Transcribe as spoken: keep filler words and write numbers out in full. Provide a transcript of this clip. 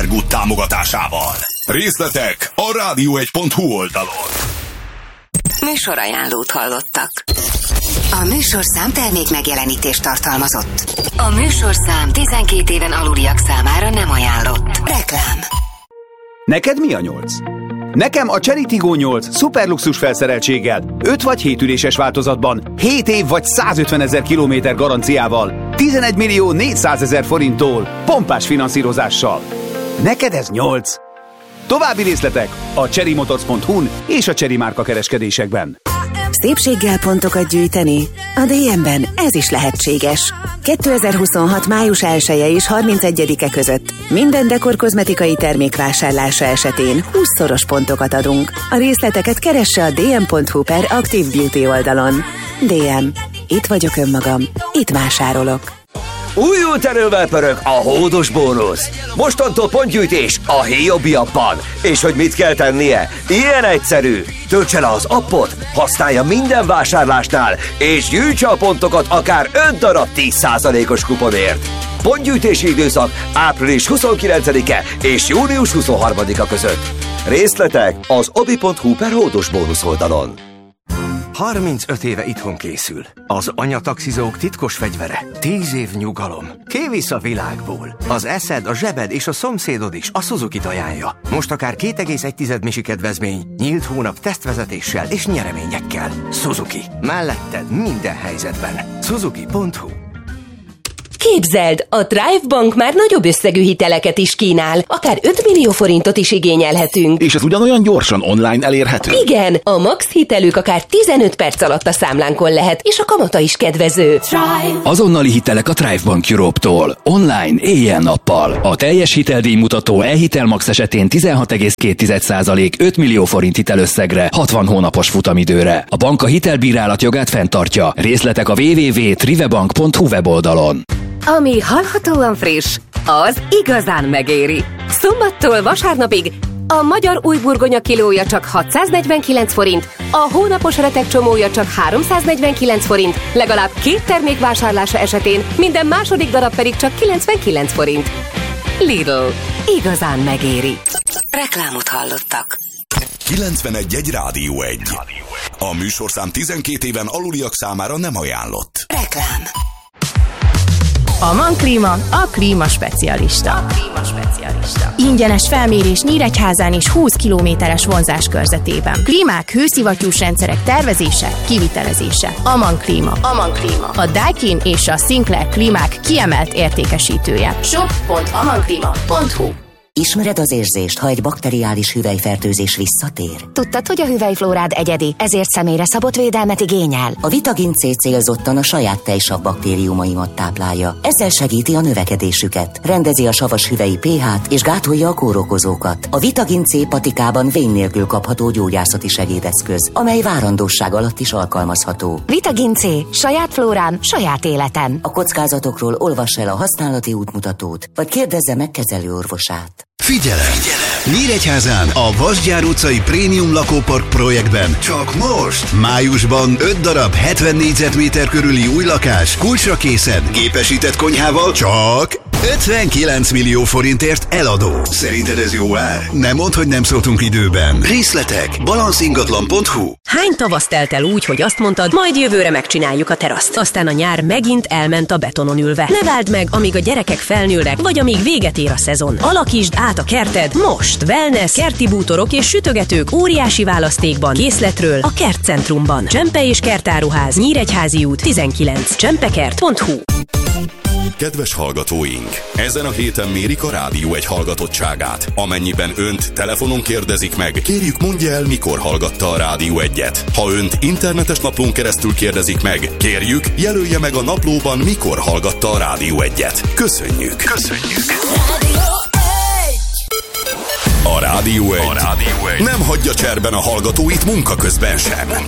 Egergút támogatásával. Részletek a rádió egy pont hu oldalon. Műsorajánlót hallottak. A műsorszám termék megjelenítést tartalmazott. A műsorszám tizenkét éven aluliak számára nem ajánlott. Reklám. Neked mi a nyolc? Nekem a Chery Tiggo nyolc szuperluxus felszereltséggel, öt vagy hét üléses változatban, hét év vagy százötvenezer kilométer garanciával, tizenegy millió négyszázezer forinttól, pompás finanszírozással. Neked ez nyolc? További részletek a chery motors pont hu-n és a Chery márka kereskedésekben. Szépséggel pontokat gyűjteni? A dé em-ben ez is lehetséges. kétezer-huszonhat május elseje és harmincegyedike között minden dekor kozmetikai termék vásárlása esetén húszszoros pontokat adunk. A részleteket keresse a dé em pont hu per Active Beauty oldalon. dé em. Itt vagyok önmagam. Itt vásárolok. Újult erővel pörög a hódos bónusz. Mostantól pontgyűjtés a Hiobi appban. És hogy mit kell tennie? Ilyen egyszerű. Töltse le az appot, használja minden vásárlásnál, és gyűjtse a pontokat akár öt darab tíz százalékos kuponért. Pontgyűjtési időszak április huszonkilencedike és június huszonharmadika között. Részletek az obi pont hu per hódos bónusz oldalon. harmincöt éve itthon készül. Az anyataxizók titkos fegyvere. tíz év nyugalom. Kivisz a világból. Az eszed, a zsebed és a szomszédod is a Suzuki-t ajánlja. Most akár két egész egy misi kedvezmény, nyílt hónap tesztvezetéssel és nyereményekkel. Suzuki. Melletted minden helyzetben. Suzuki pont hu. Képzeld, a Thrive Bank már nagyobb összegű hiteleket is kínál, akár öt millió forintot is igényelhetünk. És ez ugyanolyan gyorsan online elérhető? Igen, a max hitelük akár tizenöt perc alatt a számlánkon lehet, és a kamata is kedvező. Thrive. Azonnali hitelek a Thrive Bank Europe-tól. Online, éjjel-nappal. A teljes hiteldíjmutató e-hitel max esetén tizenhat egész két százalék öt millió forint hitelösszegre, hatvan hónapos futamidőre. A bank a hitelbírálat jogát fenntartja. Részletek a double-u double-u double-u pont trivebank pont hu weboldalon. Ami hallhatóan friss, az igazán megéri. Szombattól vasárnapig a magyar új burgonya kilója csak hatszáznegyvenkilenc forint, a hónapos retek csomója csak háromszáznegyvenkilenc forint, legalább két termék vásárlása esetén minden második darab pedig csak kilencvenkilenc forint. Lidl. Igazán megéri. Reklámot hallottak. kilencvenegy egy Rádió egy. A műsorszám tizenkét éven aluliak számára nem ajánlott. Reklám. A MAN Klíma a klíma specialista. A klíma specialista. Ingyenes felmérés Nyíregyházán és húsz kilométeres vonzás körzetében. Klímák, hőszivattyús rendszerek tervezése, kivitelezése. A MAN Klíma. A MAN Klíma. A Daikin és a Sinclair klímák kiemelt értékesítője. shop pont amanklima pont hu. Ismered az érzést, ha egy bakteriális hüvelyfertőzés visszatér? Tudtad, hogy a hüvelyflórád egyedi, ezért személyre szabott védelmet igényel? A Vitagin C célzottan a saját tejsav baktériumaimat táplálja. Ezzel segíti a növekedésüket, rendezi a savas hüvelyi pH-t és gátolja a kórokozókat. A Vitagin C patikában vén nélkül kapható gyógyászati segédeszköz, amely várandóság alatt is alkalmazható. Vitagin C. Saját flórám, saját életem. A kockázatokról olvass el a használati útmutatót, vagy kérdezze meg kezelőorvosát. Figyelem! Figyelem! Nyíregyházán a Vasgyár utcai prémium lakópark projektben csak most! Májusban öt darab hetven négyzetméter körüli új lakás, kulcsra készen, gépesített konyhával csak ötvenkilenc millió forintért eladó. Szerinted ez jó ár? Nem mondd, hogy nem szóltunk időben. Részletek balanszingatlan pont hu. Hány tavasz telt el úgy, hogy azt mondtad, majd jövőre megcsináljuk a teraszt. Aztán a nyár megint elment a betonon ülve. Ne váld meg, amíg a gyerekek felnőnek, vagy amíg véget ér a szezon. Alakítsd át a kerted most. Wellness, kerti bútorok és sütögetők óriási választékban. Készletről a Kertcentrumban. Csempe és kertáruház, Nyíregyházi út tizenkilenc. csempekert pont hu. Kedves hallgatóink! Ezen a héten mérik a Rádió egy hallgatottságát. Amennyiben önt telefonon kérdezik meg, kérjük mondja el, mikor hallgatta a Rádió egyet. Ha önt internetes naplón keresztül kérdezik meg, kérjük, jelölje meg a naplóban, mikor hallgatta a Rádió egyet. Köszönjük! Köszönjük! A Rádió egy, a Rádió egy nem hagyja cserben a hallgatóit munka közben sem.